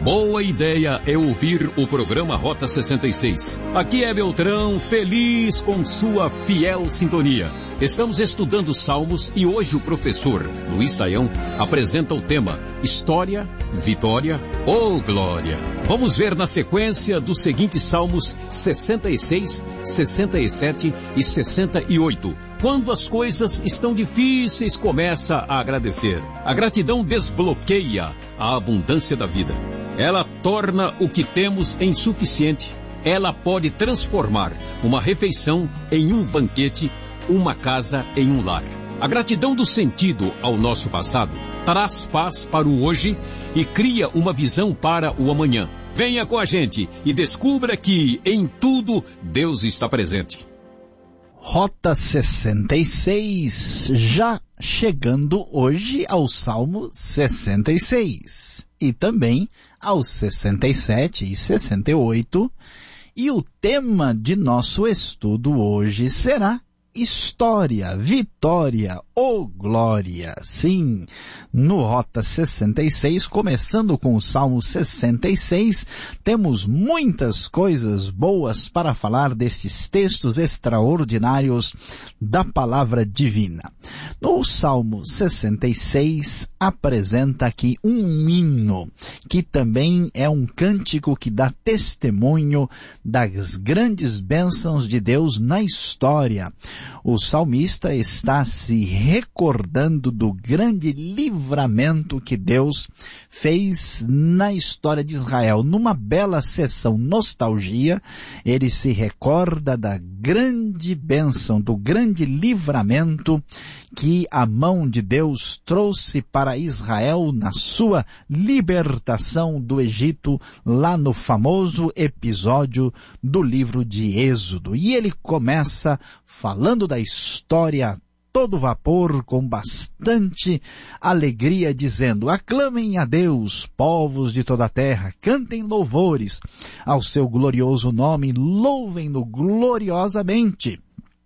Boa ideia é ouvir o programa Rota 66. Aqui é Beltrão, feliz com sua fiel sintonia. Estamos estudando Salmos e hoje o professor Luiz Saião apresenta o tema História, Vitória ou Glória. Vamos ver na sequência dos seguintes Salmos 66, 67 e 68. Quando as coisas estão difíceis, começa a agradecer. A gratidão desbloqueia a abundância da vida. Ela torna o que temos em suficiente. Ela pode transformar uma refeição em um banquete, uma casa em um lar. A gratidão do sentido ao nosso passado traz paz para o hoje e cria uma visão para o amanhã. Venha com a gente e descubra que em tudo Deus está presente. Rota 66, já chegando hoje ao Salmo 66 e também aos 67 e 68, e o tema de nosso estudo hoje será História, Vitória ou Glória. Sim, no Rota 66, começando com o Salmo 66, temos muitas coisas boas para falar destes textos extraordinários da palavra divina. No Salmo 66, apresenta aqui um hino, que também é um cântico que dá testemunho das grandes bênçãos de Deus na história. O salmista está se recordando do grande livramento que Deus fez na história de Israel. Numa bela sessão nostalgia, ele se recorda da grande bênção, do grande livramento que a mão de Deus trouxe para Israel na sua libertação do Egito, lá no famoso episódio do livro de Êxodo. E ele começa falando da história todo vapor, com bastante alegria, dizendo: aclamem a Deus, povos de toda a terra, cantem louvores ao seu glorioso nome, louvem-no gloriosamente.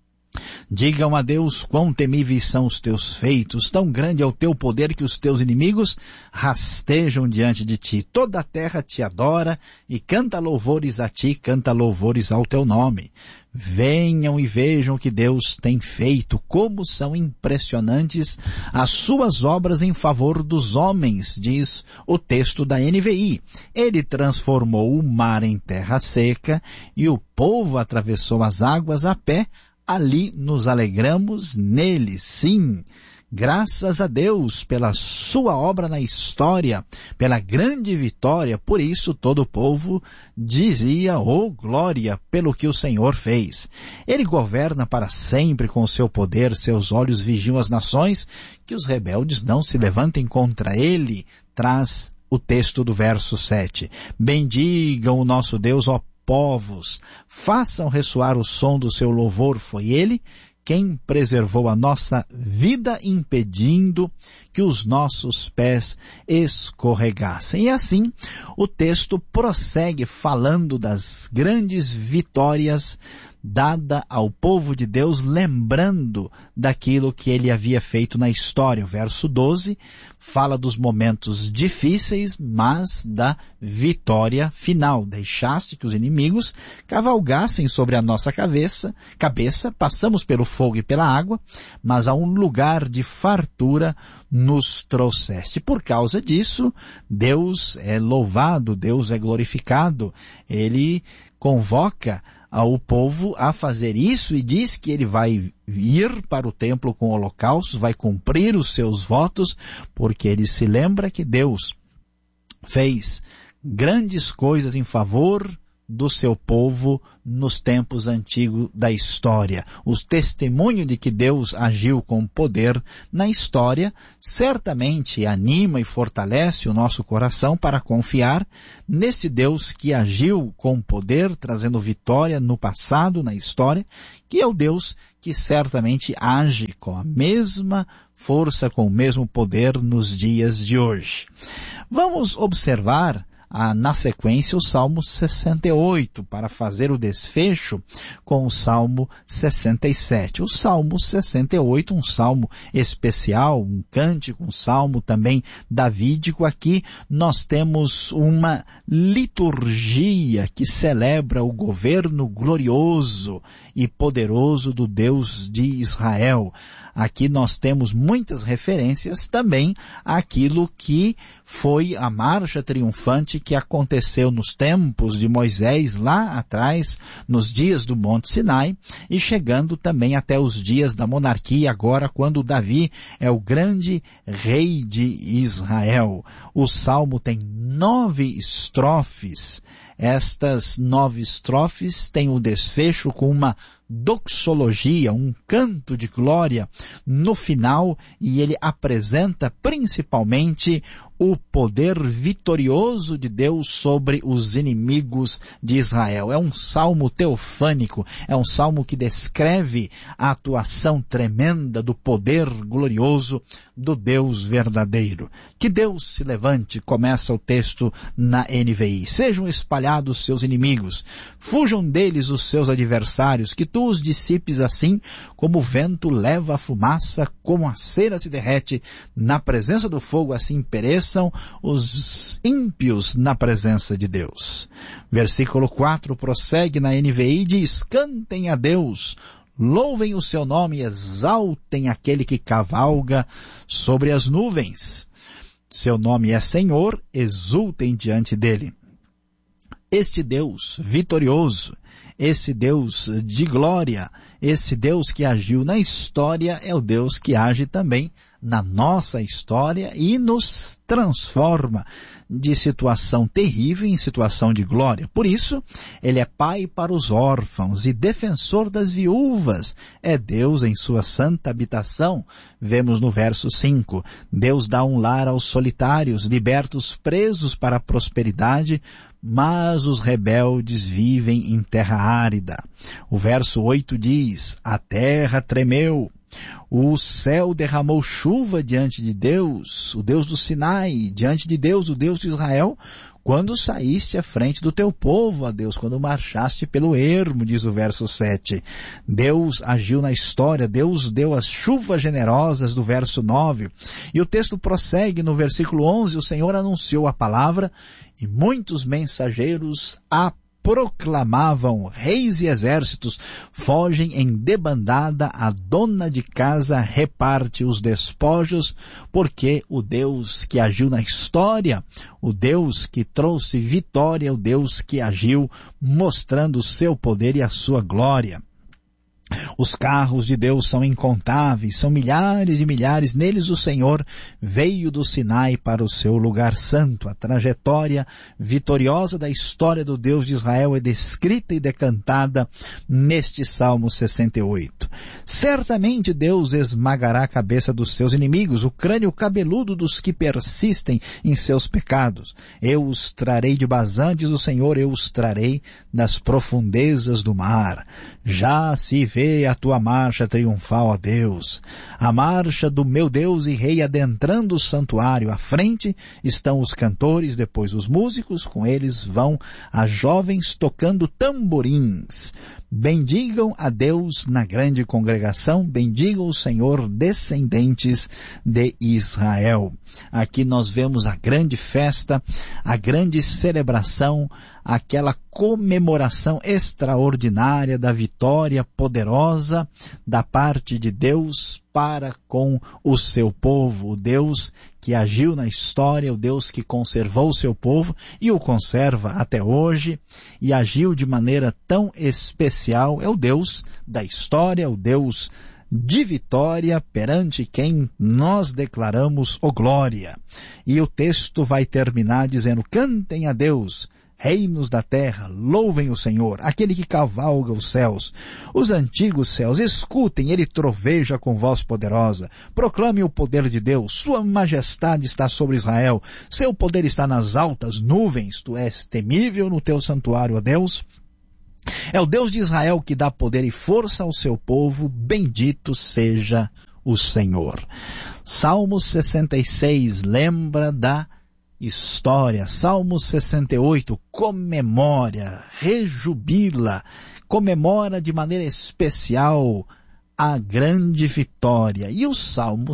Digam a Deus quão temíveis são os teus feitos, tão grande é o teu poder que os teus inimigos rastejam diante de ti. Toda a terra te adora e canta louvores a ti, canta louvores ao teu nome. Venham e vejam o que Deus tem feito, como são impressionantes as suas obras em favor dos homens, diz o texto da NVI. Ele transformou o mar em terra seca e o povo atravessou as águas a pé. Ali nos alegramos nele, sim. Graças a Deus pela sua obra na história, pela grande vitória. Por isso todo o povo dizia: oh glória, pelo que o Senhor fez. Ele governa para sempre com o seu poder, seus olhos vigiam as nações, que os rebeldes não se levantem contra ele. Traz o texto do verso 7. Bendigam o nosso Deus, ó povos, façam ressoar o som do seu louvor. Foi ele quem preservou a nossa vida, impedindo que os nossos pés escorregassem. E assim, o texto prossegue falando das grandes vitórias dada ao povo de Deus, lembrando daquilo que ele havia feito na história. O verso 12 fala dos momentos difíceis, mas da vitória final. Deixaste que os inimigos cavalgassem sobre a nossa cabeça, passamos pelo fogo e pela água, mas a um lugar de fartura nos trouxeste. Por causa disso, Deus é louvado, Deus é glorificado. Ele convoca ao povo a fazer isso e diz que ele vai ir para o templo com holocaustos, vai cumprir os seus votos, porque ele se lembra que Deus fez grandes coisas em favor do seu povo nos tempos antigos da história. O testemunho de que Deus agiu com poder na história certamente anima e fortalece o nosso coração para confiar nesse Deus que agiu com poder, trazendo vitória no passado, na história, que é o Deus que certamente age com a mesma força, com o mesmo poder nos dias de hoje. Vamos observar na sequência o Salmo 68, para fazer o desfecho com o Salmo 67. O Salmo 68, um salmo especial, um cântico, um salmo também davídico. Aqui nós temos uma liturgia que celebra o governo glorioso e poderoso do Deus de Israel. Aqui nós temos muitas referências também àquilo que foi a marcha triunfante que aconteceu nos tempos de Moisés, lá atrás, nos dias do Monte Sinai, e chegando também até os dias da monarquia, agora quando Davi é o grande rei de Israel. O salmo tem 9 estrofes. Estas 9 estrofes têm o desfecho com uma doxologia, um canto de glória no final, e ele apresenta principalmente o poder vitorioso de Deus sobre os inimigos de Israel. É um salmo teofânico, é um salmo que descreve a atuação tremenda do poder glorioso do Deus verdadeiro. Que Deus se levante, começa o texto na NVI. Sejam espalhados seus inimigos, fujam deles os seus adversários, que tu os dissipes assim como o vento leva a fumaça, como a cera se derrete na presença do fogo, assim pereçam os ímpios na presença de Deus. Versículo 4 prossegue na NVI e diz: cantem a Deus, louvem o seu nome, exaltem aquele que cavalga sobre as nuvens. Seu nome é Senhor, exultem diante dele. Este Deus vitorioso, esse Deus de glória, esse Deus que agiu na história, é o Deus que age também na nossa história e nos transforma de situação terrível em situação de glória. Por isso, ele é pai para os órfãos e defensor das viúvas. É Deus em sua santa habitação. Vemos no verso 5. Deus dá um lar aos solitários, liberta os presos para a prosperidade, mas os rebeldes vivem em terra árida. O verso 8 diz: a terra tremeu, o céu derramou chuva diante de Deus, o Deus do Sinai, diante de Deus, o Deus de Israel, quando saíste à frente do teu povo, ó Deus, quando marchaste pelo ermo, diz o verso 7. Deus agiu na história, Deus deu as chuvas generosas do verso 9. E o texto prossegue no versículo 11, o Senhor anunciou a palavra e muitos mensageiros a proclamavam, reis e exércitos fogem em debandada, a dona de casa reparte os despojos, porque o Deus que agiu na história, o Deus que trouxe vitória, o Deus que agiu mostrando o seu poder e a sua glória. Os carros de Deus são incontáveis, são milhares e milhares. Neles o Senhor veio do Sinai para o seu lugar santo. A trajetória vitoriosa da história do Deus de Israel é descrita e decantada neste Salmo 68. Certamente Deus esmagará a cabeça dos seus inimigos, o crânio cabeludo dos que persistem em seus pecados. Eu os trarei de Bazã, diz o Senhor, eu os trarei das profundezas do mar. Já se vê a tua marcha triunfal, ó Deus, a marcha do meu Deus e Rei adentrando o santuário. À frente estão os cantores, depois os músicos, com eles vão as jovens tocando tamborins. Bendigam a Deus na grande congregação, bendigam o Senhor, descendentes de Israel. Aqui nós vemos a grande festa, a grande celebração, aquela comemoração extraordinária da vitória poderosa da parte de Deus para com o seu povo, o Deus que agiu na história, o Deus que conservou o seu povo e o conserva até hoje e agiu de maneira tão especial. É o Deus da história, o Deus de vitória perante quem nós declaramos o glória. E o texto vai terminar dizendo: cantem a Deus, reinos da terra, louvem o Senhor, aquele que cavalga os céus. Os antigos céus, escutem, ele troveja com voz poderosa. Proclame o poder de Deus, sua majestade está sobre Israel, seu poder está nas altas nuvens. Tu és temível no teu santuário, ó Deus. É o Deus de Israel que dá poder e força ao seu povo, bendito seja o Senhor. Salmo 66 lembra da história. Salmo 68 comemora, rejubila, comemora de maneira especial a grande vitória. E o Salmo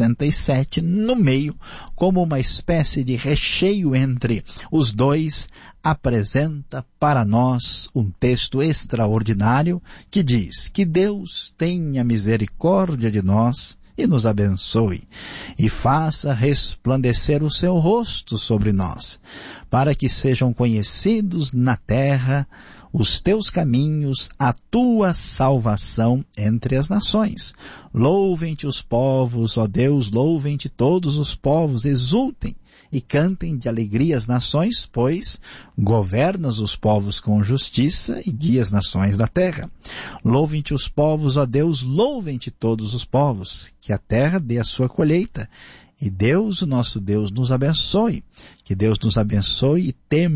67 no meio, como uma espécie de recheio entre os dois, apresenta para nós um texto extraordinário que diz que Deus tenha misericórdia de nós e nos abençoe, e faça resplandecer o seu rosto sobre nós, para que sejam conhecidos na terra os teus caminhos, a tua salvação entre as nações. Louvem-te os povos, ó Deus, louvem-te todos os povos, exultem e cantem de alegria as nações, pois governas os povos com justiça e guias as nações da terra. Louvem-te os povos, ó Deus, louvem-te todos os povos, que a terra dê a sua colheita. E Deus, o nosso Deus, nos abençoe. Que Deus nos abençoe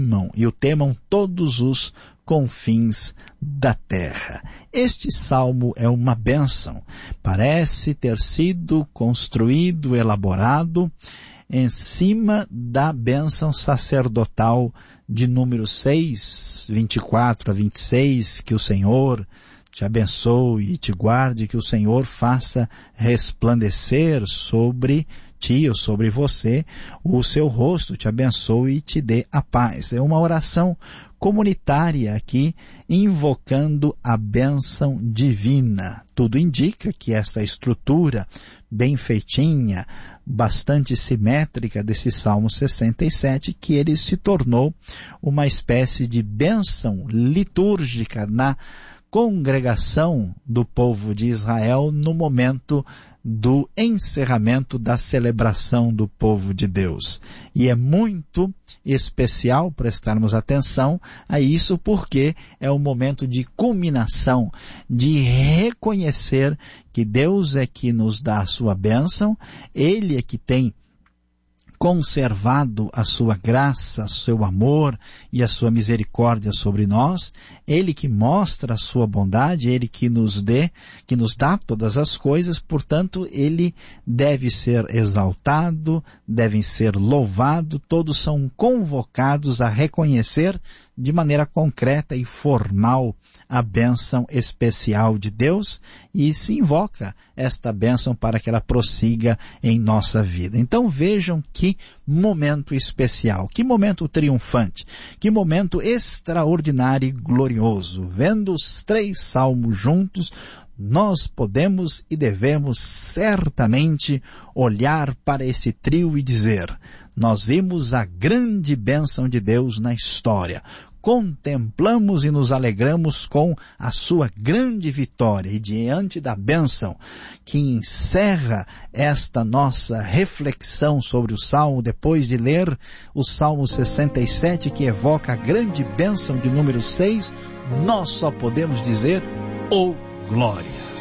e o temam todos os confins da terra. Este salmo é uma bênção. Parece ter sido construído, elaborado em cima da bênção sacerdotal de número 6, 24 a 26, que o Senhor te abençoe e te guarde, que o Senhor faça resplandecer sobre ti ou sobre você o seu rosto, te abençoe e te dê a paz. É uma oração comunitária aqui, invocando a bênção divina. Tudo indica que essa estrutura bem feitinha, bastante simétrica desse Salmo 67, que ele se tornou uma espécie de bênção litúrgica na congregação do povo de Israel no momento do encerramento da celebração do povo de Deus. E é muito especial prestarmos atenção a isso, porque é um momento de culminação, de reconhecer que Deus é que nos dá a sua bênção, Ele é que tem conservado a sua graça, o seu amor e a sua misericórdia sobre nós, Ele que mostra a sua bondade, Ele que nos dá todas as coisas, portanto, Ele deve ser exaltado, deve ser louvado, todos são convocados a reconhecer de maneira concreta e formal a bênção especial de Deus, e se invoca esta bênção para que ela prossiga em nossa vida. Então vejam que momento especial, que momento triunfante, que momento extraordinário e glorioso. Vendo os três salmos juntos, nós podemos e devemos certamente olhar para esse trio e dizer: nós vimos a grande bênção de Deus na história, contemplamos e nos alegramos com a sua grande vitória, e diante da bênção que encerra esta nossa reflexão sobre o Salmo, depois de ler o Salmo 67, que evoca a grande bênção de número 6, nós só podemos dizer: oh glória!